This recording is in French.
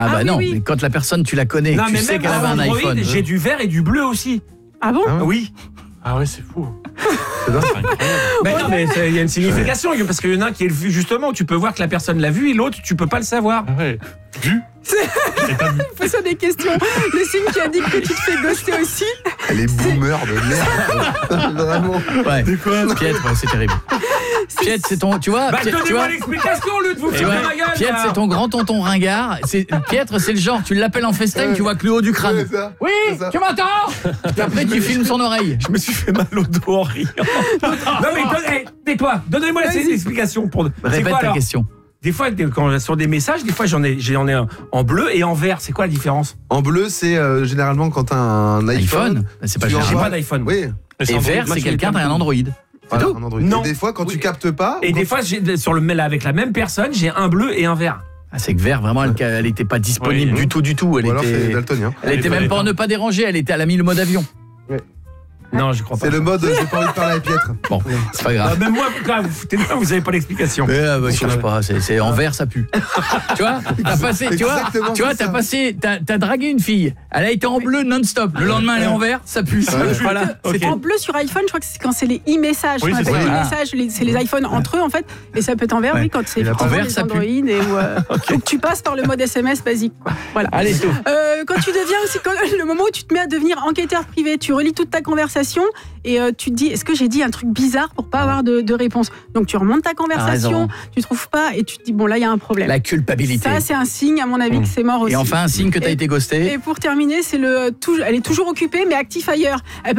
Ah bah non, oui. mais quand la personne tu la connais, Non, tu mais sais même qu'elle avait un Android, iPhone. j'ai du vert et du bleu aussi. Ah bon? Oui. Ah ouais, c'est fou. Mais non, mais il y a une signification parce qu'il y en a un qui est vu justement où tu peux voir que la personne l'a vu et l'autre tu peux pas le savoir. Ah ouais. Vu. Pose-moi des questions. Le signe qui indique que tu te fais ghoster aussi. Elle est boomer de merde. Vraiment. Ouais. Pietre, ouais, c'est terrible. Pietre, c'est ton, tu vois, Bah tu donnez-moi vois, l'explication au lieu de vous et faire ouais, ma gueule. Pietre, là. c'est ton grand tonton ringard. Pietre, c'est le genre, tu l'appelles en FaceTime, tu vois que le haut du crâne. Ouais, ça. Oui, C'est ça. tu m'entends? Puis après, tu filmes son oreille. Je me suis fait mal au dos en riant. Non mais tais-toi, donnez-moi ces explications pour. C'est Répète quoi, ta alors question. Des fois, quand sur des messages, des fois j'en ai en bleu et en vert. C'est quoi la différence? En bleu, c'est généralement quand t'as un iPhone. C'est pas tu cher. J'ai envoies- pas d'iPhone. Oui. Et vert, c'est quelqu'un qui a un Android. Voilà, tout un Android. Non. Et des fois, quand Oui. tu captes pas. Et ou des quand- fois, sur le mail avec la même personne, j'ai un bleu et un vert. Ah, c'est que vert, vraiment, elle était pas disponible Oui. du tout. Elle Ou alors c'est était, daltonien. elle était même pas en ne pas déranger. Elle était, elle a mis le mode avion. Non, je crois pas. C'est le mode j'ai pas envie de parler à Pietre. Bon, c'est pas Ah, grave. même moi, quand vous foutez de moi, vous avez pas l'explication. Mais bah, change pas, c'est en vert, ça pue. Tu vois, t'as passé, Exactement, tu vois, c'est ça. t'as dragué une fille. Elle a été en bleu non-stop. Le lendemain, elle est en vert, ça pue. Voilà. Ok. C'est En bleu sur iPhone, je crois que c'est quand c'est les e-messages. Oui, qu'on c'est appelle ça. les Ah. messages, c'est les iPhones entre eux en fait. Et ça peut être en vert, Ouais. oui, quand c'est Et la effectivement vert, les ça pue. Android et faut que tu passes par le mode SMS basique. Quoi. Voilà. Allez, c'est tout. Quand tu deviens aussi, le moment où tu te mets à devenir enquêteur privé, tu relis toute ta conversation et tu te dis, est-ce que j'ai dit un truc bizarre pour pas avoir de réponse? Donc tu remontes ta conversation, raison. tu trouves pas et tu te dis, bon là il y a un problème. La culpabilité. Ça c'est un signe à mon avis que c'est mort aussi. Et enfin, un signe que t'as Et- été ghosté. Et pour terminer, c'est elle est toujours occupée mais actif ailleurs. Elle peut